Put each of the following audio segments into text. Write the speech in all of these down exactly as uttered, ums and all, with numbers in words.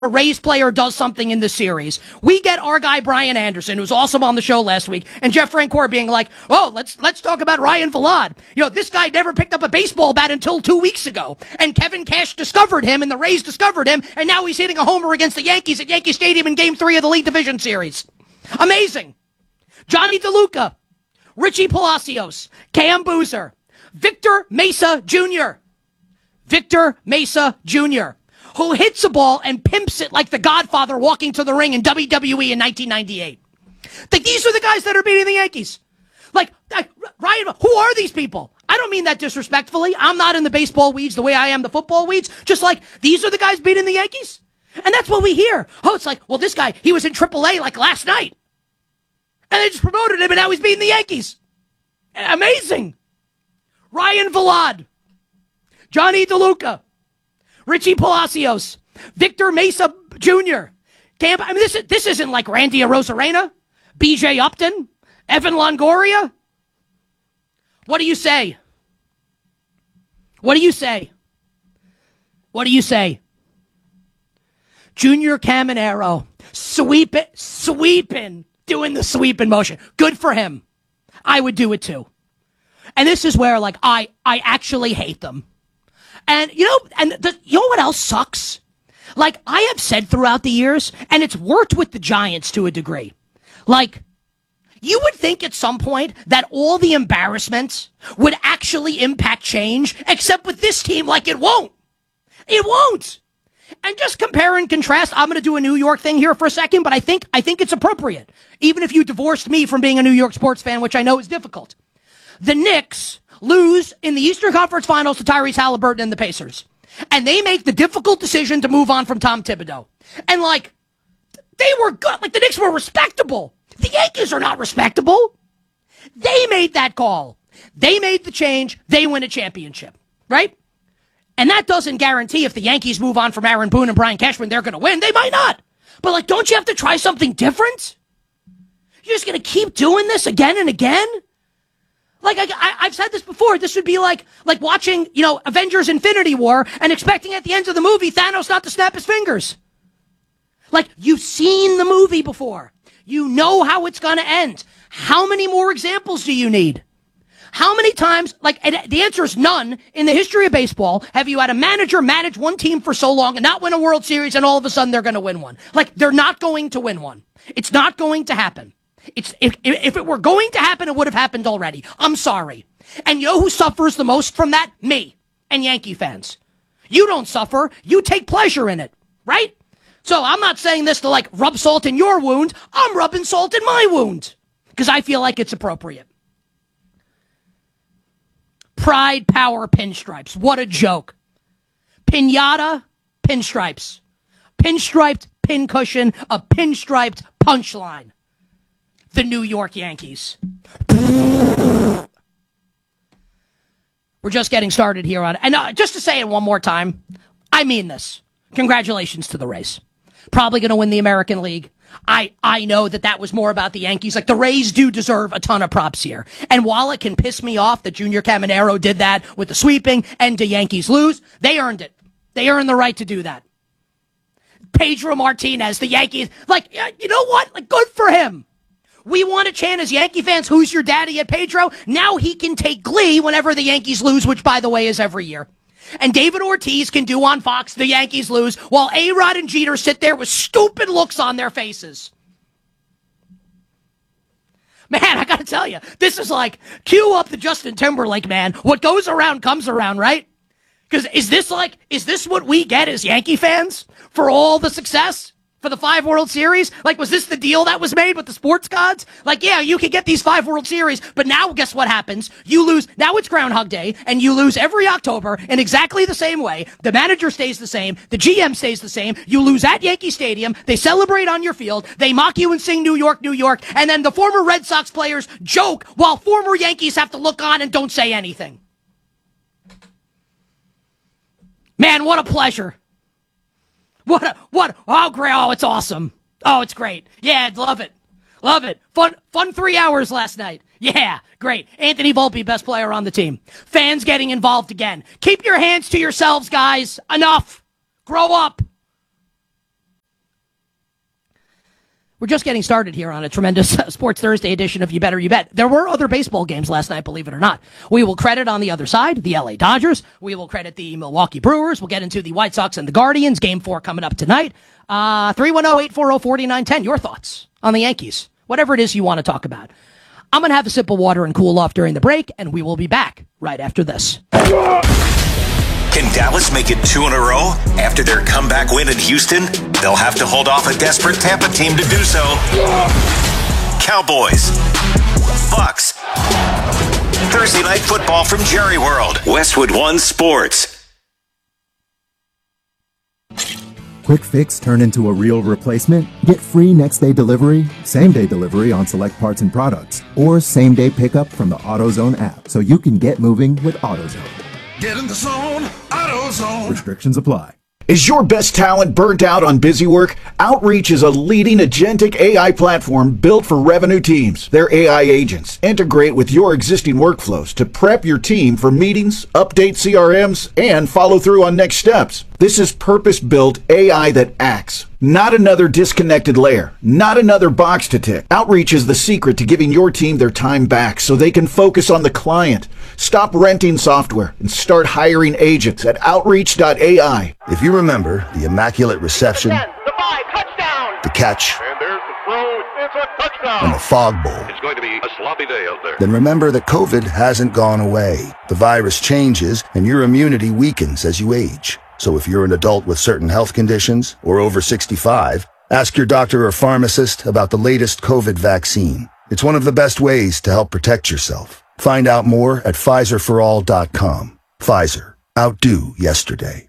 a Rays player does something in the series. We get our guy Brian Anderson, who's awesome on the show last week, and Jeff Francoeur being like, "Oh, let's let's talk about Ryan Vilade. You know, this guy never picked up a baseball bat until two weeks ago, and Kevin Cash discovered him, and the Rays discovered him, and now he's hitting a homer against the Yankees at Yankee Stadium in Game Three of the League Division Series. Amazing." Johnny DeLuca, Richie Palacios, Cam Boozer, Victor Mesa Junior Victor Mesa Junior, who hits a ball and pimps it like the Godfather walking to the ring in W W E in nineteen ninety-eight. Like, these are the guys that are beating the Yankees. Like, I, Ryan, who are these people? I don't mean that disrespectfully. I'm not in the baseball weeds the way I am the football weeds. Just like, these are the guys beating the Yankees? And that's what we hear. Oh, it's like, well, this guy, he was in triple A like last night. And they just promoted him, and now he's beating the Yankees. Amazing. Ryan Vilade, Johnny DeLuca, Richie Palacios, Victor Mesa Junior Cam, I mean, this, this isn't like Randy Arozarena, B J Upton, Evan Longoria. What do you say? What do you say? What do you say? Junior Caminero, sweep it, sweeping, doing the sweeping motion. Good for him. I would do it too. And this is where, like, I, I actually hate them. And, you know, and the, you know what else sucks? Like, I have said throughout the years, and it's worked with the Giants to a degree. Like, you would think at some point that all the embarrassments would actually impact change, except with this team, like, it won't. It won't. And just compare and contrast, I'm going to do a New York thing here for a second, but I think I think it's appropriate. Even if you divorced me from being a New York sports fan, which I know is difficult. The Knicks lose in the Eastern Conference Finals to Tyrese Halliburton and the Pacers. And they make the difficult decision to move on from Tom Thibodeau. And, like, they were good. Like, the Knicks were respectable. The Yankees are not respectable. They made that call. They made the change. They win a championship, right? And that doesn't guarantee if the Yankees move on from Aaron Boone and Brian Cashman, they're going to win. They might not. But, like, don't you have to try something different? You're just going to keep doing this again and again? Like, I, I, I've said this before. This would be like like watching, you know, Avengers Infinity War and expecting at the end of the movie Thanos not to snap his fingers. Like, you've seen the movie before. You know how it's going to end. How many more examples do you need? How many times, like, and the answer is none, in the history of baseball, have you had a manager manage one team for so long and not win a World Series and all of a sudden they're going to win one? Like, they're not going to win one. It's not going to happen. It's if, if it were going to happen, it would have happened already. I'm sorry. And you know who suffers the most from that? Me and Yankee fans. You don't suffer. You take pleasure in it, right? So I'm not saying this to, like, rub salt in your wound. I'm rubbing salt in my wound because I feel like it's appropriate. Pride, power, pinstripes. What a joke. Pinata, pinstripes. Pinstriped pincushion, a pinstriped punchline. The New York Yankees. We're just getting started here on it. And uh, just to say it one more time, I mean this. Congratulations to the Rays. Probably going to win the American League. I, I know that that was more about the Yankees. Like, the Rays do deserve a ton of props here. And while it can piss me off that Junior Caminero did that with the sweeping and the Yankees lose, they earned it. They earned the right to do that. Pedro Martinez, the Yankees, like, you know what? Like, good for him. We want to chant as Yankee fans, who's your daddy at Pedro? Now he can take glee whenever the Yankees lose, which, by the way, is every year. And David Ortiz can do on Fox, the Yankees lose, while A-Rod and Jeter sit there with stupid looks on their faces. Man, I got to tell you, this is like, cue up the Justin Timberlake, man. What goes around comes around, right? Because is this like, is this what we get as Yankee fans for all the success? For the five World Series? Like, was this the deal that was made with the sports gods? Like, yeah, you can get these five World Series, but now guess what happens? You lose, now it's Groundhog Day, and you lose every October in exactly the same way. The manager stays the same, the G M stays the same, you lose at Yankee Stadium, they celebrate on your field, they mock you and sing New York, New York, and then the former Red Sox players joke while former Yankees have to look on and don't say anything. Man, what a pleasure. What, a, what, oh, great, oh, it's awesome. Oh, it's great. Yeah, love it. Love it. Fun, fun three hours last night. Yeah, great. Anthony Volpe, best player on the team. Fans getting involved again. Keep your hands to yourselves, guys. Enough. Grow up. We're just getting started here on a tremendous uh, Sports Thursday edition of You Better You Bet. There were other baseball games last night, believe it or not. We will credit on the other side the L A Dodgers. We will credit the Milwaukee Brewers. We'll get into the White Sox and the Guardians. Game four coming up tonight. Uh, three one zero, eight four zero, four nine one zero. Your thoughts on the Yankees. Whatever it is you want to talk about. I'm going to have a sip of water and cool off during the break, and we will be back right after this. Can Dallas make it two in a row? After their comeback win in Houston, they'll have to hold off a desperate Tampa team to do so. Cowboys. Bucks. Thursday Night Football from Jerry World. Westwood One Sports. Quick fix turn into a real replacement? Get free next day delivery, same day delivery on select parts and products, or same day pickup from the AutoZone app so you can get moving with AutoZone. Get in the zone, AutoZone. Restrictions apply. Is your best talent burnt out on busy work? Outreach is a leading agentic A I platform built for revenue teams. Their A I agents integrate with your existing workflows to prep your team for meetings, update C R Ms, and follow through on next steps. This is purpose-built A I that acts. Not another disconnected layer. Not another box to tick. Outreach is the secret to giving your team their time back so they can focus on the client. Stop renting software and start hiring agents at outreach dot A I. If you remember the immaculate reception, ten, the five, touchdown. the catch, And there's the throw. It's a touchdown. and the fog bowl, It's going to be a sloppy day out there. then remember that COVID hasn't gone away. The virus changes and your immunity weakens as you age. So if you're an adult with certain health conditions or over sixty-five, ask your doctor or pharmacist about the latest COVID vaccine. It's one of the best ways to help protect yourself. Find out more at Pfizer for all dot com. Pfizer. Outdo yesterday.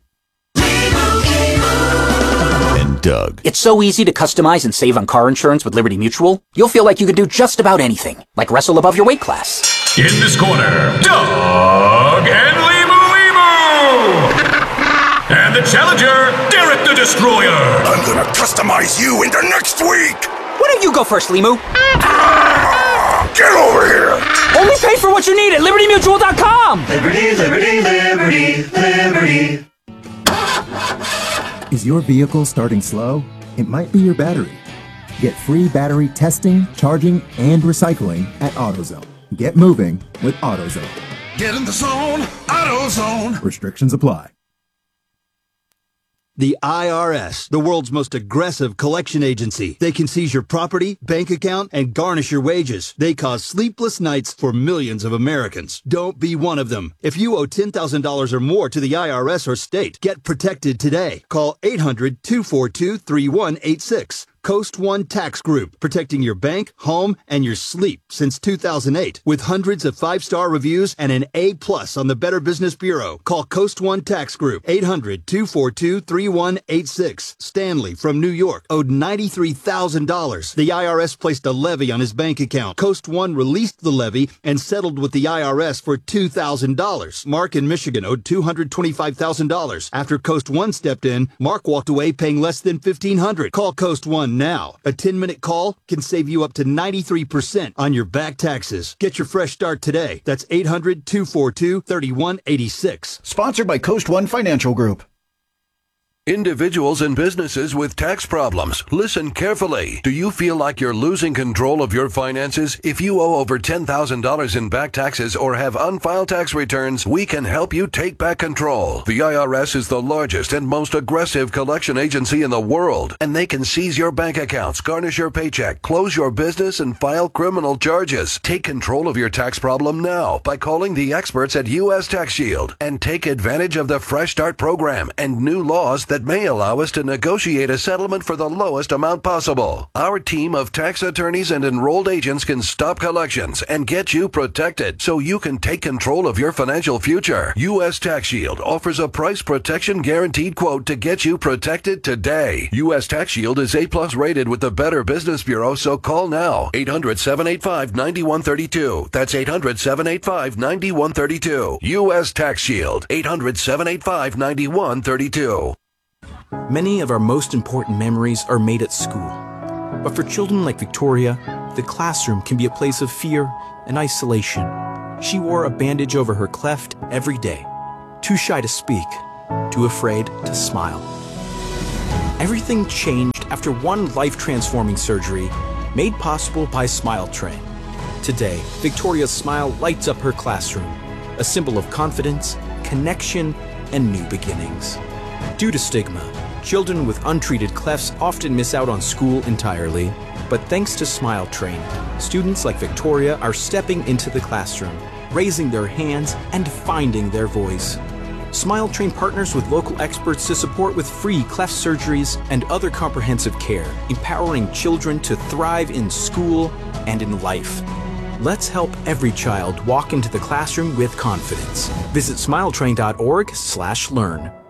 And Doug. It's so easy to customize and save on car insurance with Liberty Mutual. You'll feel like you can do just about anything, like wrestle above your weight class. In this corner, Doug and Limu Limu. And the challenger, Derek the Destroyer. I'm gonna customize you into next week. Why don't you go first, Limu? Get over here. Only pay for what you need at Liberty Mutual dot com. Liberty, liberty, liberty, liberty. Is your vehicle starting slow? It might be your battery. Get free battery testing, charging, and recycling at AutoZone. Get moving with AutoZone. Get in the zone, AutoZone. Restrictions apply. The I R S, the world's most aggressive collection agency. They can seize your property, bank account, and garnish your wages. They cause sleepless nights for millions of Americans. Don't be one of them. If you owe ten thousand dollars or more to the I R S or state, get protected today. Call eight hundred, two four two, three one eight six. Coast One Tax Group, protecting your bank, home, and your sleep since two thousand eight. With hundreds of five-star reviews and an A plus on the Better Business Bureau. Call Coast One Tax Group, eight hundred, two four two, three one eight six. Stanley from New York owed ninety-three thousand dollars. The I R S placed a levy on his bank account. Coast One released the levy and settled with the I R S for two thousand dollars. Mark in Michigan owed two hundred twenty-five thousand dollars. After Coast One stepped in, Mark walked away paying less than fifteen hundred dollars. Call Coast One now. A ten-minute call can save you up to ninety-three percent on your back taxes. Get your fresh start today. That's eight hundred, two four two, three one eight six. Sponsored by Coast One Financial Group. Individuals and businesses with tax problems, listen carefully. Do you feel like you're losing control of your finances? If you owe over ten thousand dollars in back taxes or have unfiled tax returns, we can help you take back control. The I R S is the largest and most aggressive collection agency in the world, and they can seize your bank accounts, garnish your paycheck, close your business, and file criminal charges. Take control of your tax problem now by calling the experts at U S Tax Shield and take advantage of the Fresh Start program and new laws that may allow us to negotiate a settlement for the lowest amount possible. Our team of tax attorneys and enrolled agents can stop collections and get you protected so you can take control of your financial future. U S Tax Shield offers a price protection guaranteed quote to get you protected today. U S Tax Shield is A plus rated with the Better Business Bureau, so call now. eight hundred, seven eight five, nine one three two. That's eight hundred, seven eight five, nine one three two. U S Tax Shield. eight hundred, seven eight five, nine one three two. Many of our most important memories are made at school. But for children like Victoria, the classroom can be a place of fear and isolation. She wore a bandage over her cleft every day, too shy to speak, too afraid to smile. Everything changed after one life-transforming surgery made possible by Smile Train. Today, Victoria's smile lights up her classroom, a symbol of confidence, connection, and new beginnings. Due to stigma, children with untreated clefts often miss out on school entirely, but thanks to Smile Train, students like Victoria are stepping into the classroom, raising their hands and finding their voice. Smile Train partners with local experts to support with free cleft surgeries and other comprehensive care, empowering children to thrive in school and in life. Let's help every child walk into the classroom with confidence. Visit smiletrain dot org slash learn.